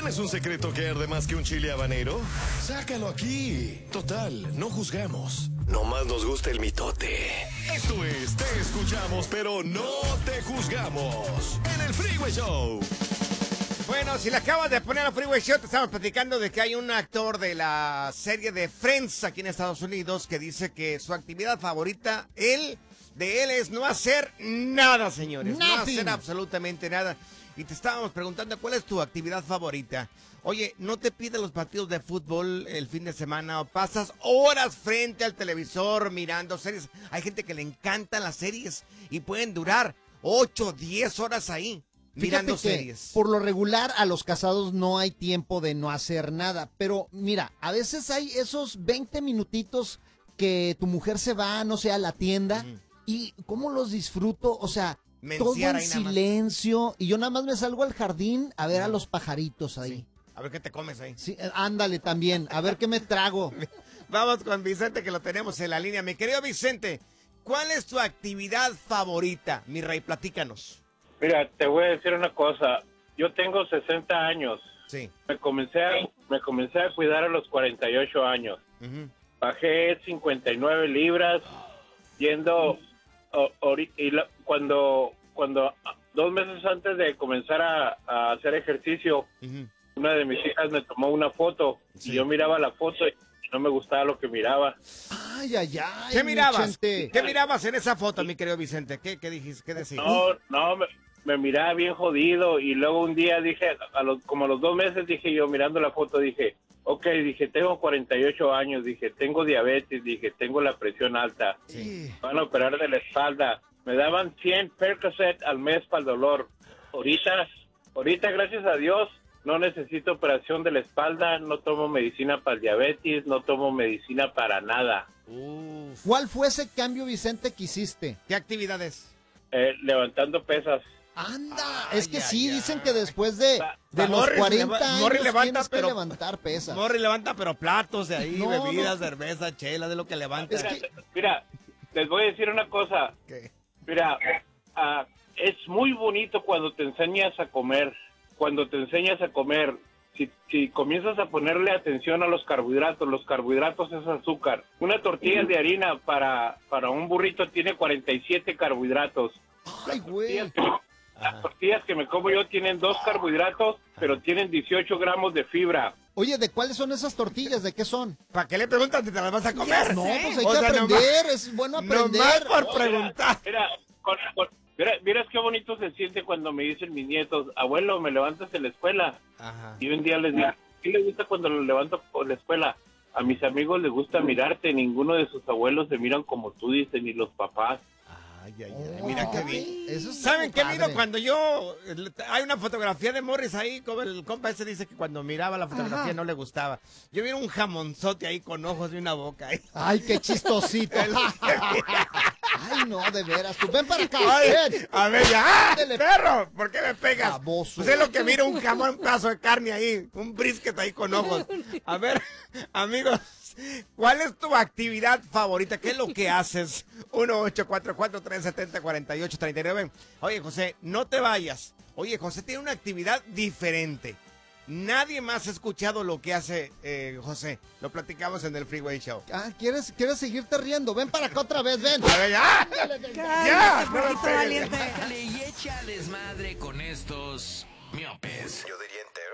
¿Tienes un secreto que arde más que un chile habanero? Sácalo aquí. Total, no juzgamos. Nomás nos gusta el mitote. Esto es Te Escuchamos, pero no te juzgamos. En el Freeway Show. Bueno, si le acabas de poner al Freeway Show, te estamos platicando de que hay un actor de la serie de Friends aquí en Estados Unidos que dice que su actividad favorita, de él es no hacer nada, señores. No hacer absolutamente nada. Y te estábamos preguntando, ¿cuál es tu actividad favorita? Oye, ¿no te piden los partidos de fútbol el fin de semana o pasas horas frente al televisor mirando series? Hay gente que le encantan las series y pueden durar 8, 10 horas ahí mirando series. Por lo regular, a los casados no hay tiempo de no hacer nada. Pero mira, a veces hay esos 20 minutitos que tu mujer se va, no sé, a la tienda. Y ¿cómo los disfruto? O sea, todo en silencio. Y yo nada más me salgo al jardín a ver a los pajaritos ahí. Sí. A ver qué te comes ahí. Sí, ándale también, a ver qué me trago. Vamos con Vicente, que lo tenemos en la línea. Mi querido Vicente, ¿cuál es tu actividad favorita? Mi rey, platícanos. Mira, te voy a decir una cosa. Yo tengo 60 años. Sí. Me comencé a cuidar a los 48 años. Bajé 59 libras yendo... cuando 2 meses antes de comenzar a hacer ejercicio, una de mis hijas me tomó una foto y yo miraba la foto y no me gustaba lo que miraba. Ay, ay, ay. ¿Qué mirabas? ¿Qué mirabas en esa foto, mi querido Vicente? ¿Qué dijiste? ¿Qué decías? No, me miraba bien jodido y luego un día dije, como a los 2 meses dije yo mirando la foto, dije, dije, tengo 48 años, dije, tengo diabetes, dije, tengo la presión alta, van a operar de la espalda, me daban 100 Percocet al mes para el dolor. Ahorita, gracias a Dios, no necesito operación de la espalda, no tomo medicina para el diabetes, no tomo medicina para nada. ¿Cuál fue ese cambio, Vicente, que hiciste? ¿Qué actividades? Levantando pesas. Anda, es que dicen que después de los 40 años tienes que levantar pesas. Morri levanta, pero platos de ahí, bebidas, cerveza, chela, de lo que levanta. Mira, les voy a decir una cosa. ¿Qué? Mira, es muy bonito cuando te enseñas a comer. Si comienzas a ponerle atención a los carbohidratos es azúcar. Una tortilla de harina para un burrito tiene 47 carbohidratos. Ay, güey. Las tortillas que me como yo tienen 2 carbohidratos, pero tienen 18 gramos de fibra. Oye, ¿de cuáles son esas tortillas? ¿De qué son? ¿Para qué le preguntas si te las vas a comer? No, pues hay que aprender, es bueno aprender. Nomás por preguntar. Miras qué bonito se siente cuando me dicen mis nietos, abuelo, ¿me levantas en la escuela? Ajá. Y un día les digo, ¿qué le gusta cuando lo levanto por la escuela? A mis amigos les gusta mirarte, ninguno de sus abuelos se miran como tú, dicen, ni los papás. Mira qué bien. ¿Saben qué miro cuando hay una fotografía de Morris ahí, como el compa ese dice que cuando miraba la fotografía no le gustaba? Yo miro un jamonzote ahí con ojos y una boca ahí. Ay, qué chistosito. Ay, no, de veras. Tú ven para acá. A ver, ya. Perro, ¿por qué me pegas? Baboso. Pues es lo que miro, un jamón, un pedazo de carne ahí, un brisket ahí con ojos. A ver, amigos, ¿cuál es tu actividad favorita? ¿Qué es lo que haces? 1-844-370-4839. Oye, José, no te vayas. Oye, José tiene una actividad diferente. Nadie más ha escuchado lo que hace José. Lo platicamos en el Freeway Show. ¿Quieres seguirte riendo? Ven para acá otra vez, ven. A ver, ya. Ya, bájale y echa desmadre con estos miopes. Yo diría enteros.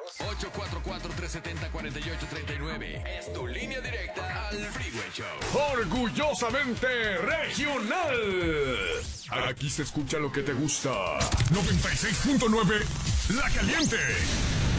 844-370-4839. Es tu línea directa al Freeway Show. Orgullosamente regional. Aquí se escucha lo que te gusta. 96.9 La Caliente.